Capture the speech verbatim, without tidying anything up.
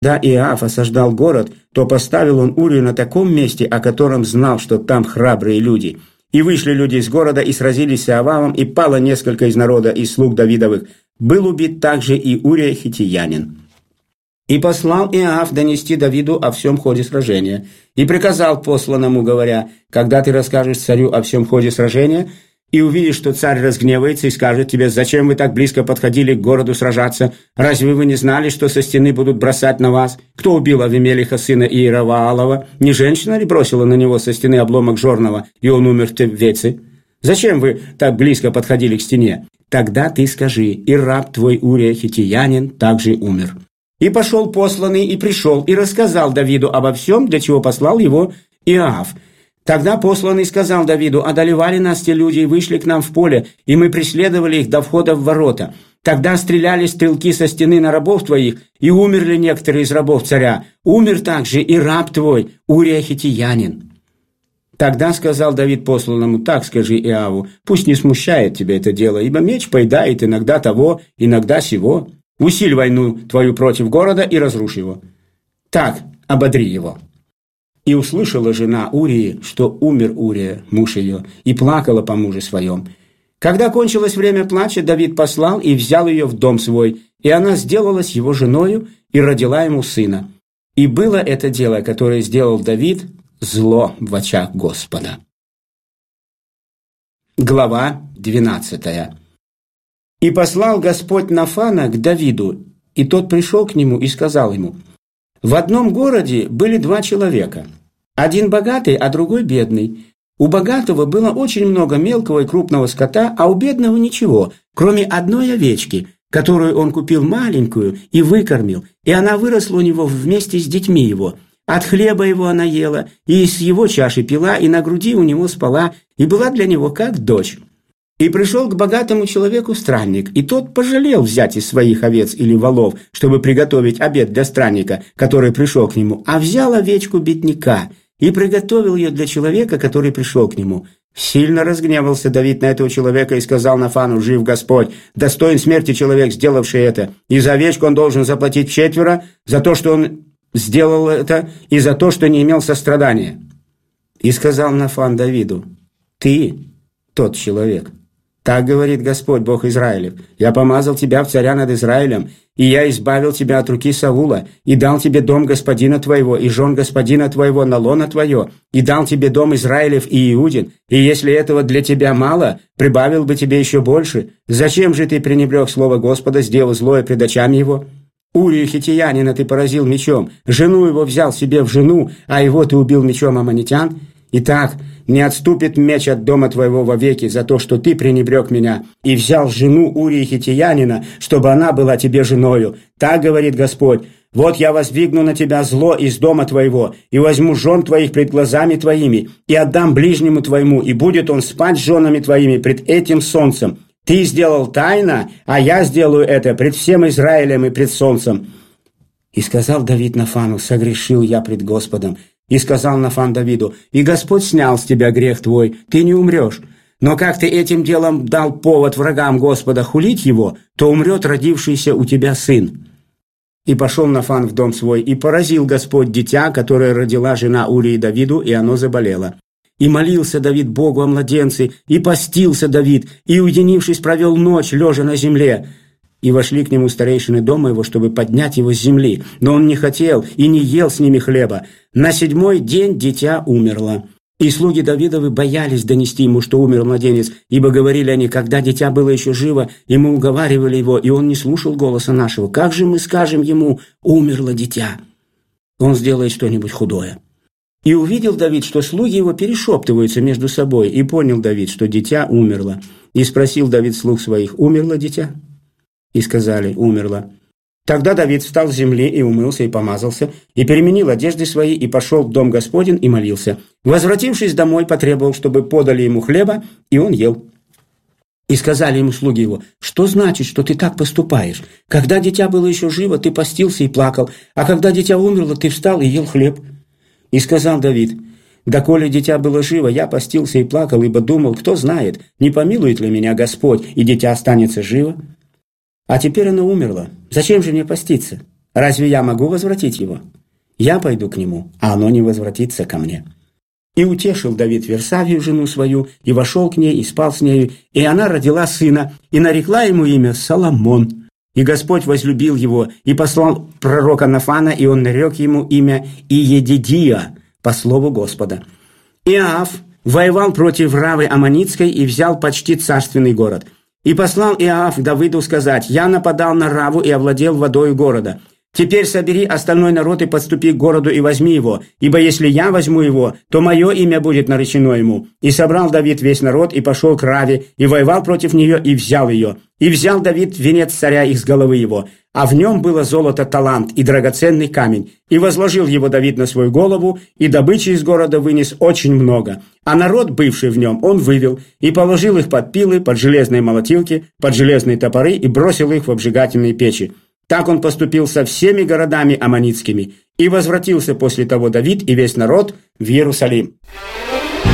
Когда Иоав осаждал город, то поставил он Урию на таком месте, о котором знал, что там храбрые люди. И вышли люди из города и сразились с Иоавом, и пало несколько из народа, из слуг Давидовых. Был убит также и Урия хиттиянин. И послал Иоав донести Давиду о всем ходе сражения. И приказал посланному, говоря: «Когда ты расскажешь царю о всем ходе сражения, и увидишь, что царь разгневается и скажет тебе: зачем вы так близко подходили к городу сражаться? Разве вы не знали, что со стены будут бросать на вас? Кто убил Авимелиха, сына Иероваалова? Не женщина ли бросила на него со стены обломок жорного, и он умер в Теввеце? Зачем вы так близко подходили к стене? Тогда ты скажи: и раб твой Урия хиттиянин также умер». И пошел посланный, и пришел, и рассказал Давиду обо всем, для чего послал его Иоав. Тогда посланный сказал Давиду: «Одолевали нас те люди и вышли к нам в поле, и мы преследовали их до входа в ворота. Тогда стреляли стрелки со стены на рабов твоих, и умерли некоторые из рабов царя. Умер также и раб твой, Урия хиттиянин». Тогда сказал Давид посланному: «Так скажи Иоаву, пусть не смущает тебя это дело, ибо меч поедает иногда того, иногда сего. Усиль войну твою против города и разрушь его. Так ободри его». И услышала жена Урии, что умер Урия, муж ее, и плакала по муже своем. Когда кончилось время плача, Давид послал и взял ее в дом свой, и она сделалась его женою и родила ему сына. И было это дело, которое сделал Давид, зло в очах Господа. Глава двенадцатая. «И послал Господь Нафана к Давиду, и тот пришел к нему и сказал ему: в одном городе были два человека, один богатый, а другой бедный. У богатого было очень много мелкого и крупного скота, а у бедного ничего, кроме одной овечки, которую он купил маленькую и выкормил, и она выросла у него вместе с детьми его. От хлеба его она ела, и из его чаши пила, и на груди у него спала, и была для него как дочь. И пришел к богатому человеку странник, и тот пожалел взять из своих овец или волов, чтобы приготовить обед для странника, который пришел к нему, а взял овечку бедняка и приготовил ее для человека, который пришел к нему. Сильно разгневался Давид на этого человека и сказал Нафану: жив Господь, достоин смерти человек, сделавший это, и за овечку он должен заплатить четверо за то, что он сделал это, и за то, что не имел сострадания. И сказал Нафан Давиду: ты тот человек. Так говорит Господь, Бог Израилев: я помазал тебя в царя над Израилем, и я избавил тебя от руки Саула, и дал тебе дом господина твоего, и жен господина твоего на лоно твое, и дал тебе дом Израилев и Иудин, и если этого для тебя мало, прибавил бы тебе еще больше. Зачем же ты пренебрег слово Господа, сделал злое пред очами его? Урию хиттиянина ты поразил мечом, жену его взял себе в жену, а его ты убил мечом аммонитян. Итак, не отступит меч от дома твоего вовеки за то, что ты пренебрег меня и взял жену Урии хиттиянина, чтобы она была тебе женою. Так говорит Господь: вот я воздвигну на тебя зло из дома твоего, и возьму жен твоих пред глазами твоими, и отдам ближнему твоему, и будет он спать с женами твоими пред этим солнцем. Ты сделал тайно, а я сделаю это пред всем Израилем и пред солнцем». И сказал Давид Нафану: согрешил я пред Господом. И сказал Нафан Давиду: и Господь снял с тебя грех твой, ты не умрешь. Но как ты этим делом дал повод врагам Господа хулить его, то умрет родившийся у тебя сын. И пошел Нафан в дом свой, и поразил Господь дитя, которое родила жена Урии Давиду, и оно заболело. И молился Давид Богу о младенце, и постился Давид, и, уединившись, провел ночь, лежа на земле. И вошли к нему старейшины дома его, чтобы поднять его с земли. Но он не хотел и не ел с ними хлеба. На седьмой день дитя умерло. И слуги Давидовы боялись донести ему, что умер младенец, ибо говорили они: когда дитя было еще живо, и мы уговаривали его, и он не слушал голоса нашего. Как же мы скажем ему: умерло дитя? Он сделает что-нибудь худое. И увидел Давид, что слуги его перешептываются между собой, и понял Давид, что дитя умерло. И спросил Давид слуг своих: умерло дитя? И сказали: умерло. Тогда Давид встал с земли и умылся, и помазался, и переменил одежды свои, и пошел в дом Господень, и молился. Возвратившись домой, потребовал, чтобы подали ему хлеба, и он ел. И сказали ему слуги его: что значит, что ты так поступаешь? Когда дитя было еще живо, ты постился и плакал, а когда дитя умерло, ты встал и ел хлеб. И сказал Давид: доколе дитя было живо, я постился и плакал, ибо думал: кто знает, не помилует ли меня Господь, и дитя останется живо? А теперь оно умерло. Зачем же мне поститься? Разве я могу возвратить его? Я пойду к нему, а оно не возвратится ко мне». И утешил Давид Версавию, жену свою, и вошел к ней, и спал с нею, и она родила сына, и нарекла ему имя Соломон. И Господь возлюбил его, и послал пророка Нафана, и он нарек ему имя Иедидия, по слову Господа. Иоав воевал против Равы Аммонитской и взял почти царственный город. И послал Иоав Давиду сказать: «Я нападал на Раву и овладел водою города. Теперь собери остальной народ и подступи к городу и возьми его, ибо если я возьму его, то мое имя будет наречено ему». И собрал Давид весь народ и пошел к Раве, и воевал против нее, и взял ее. И взял Давид венец царя их с головы его, а в нем было золото талант и драгоценный камень. И возложил его Давид на свою голову, и добычи из города вынес очень много. А народ, бывший в нем, он вывел, и положил их под пилы, под железные молотилки, под железные топоры, и бросил их в обжигательные печи. Так он поступил со всеми городами аммонитскими, и возвратился после того Давид и весь народ в Иерусалим.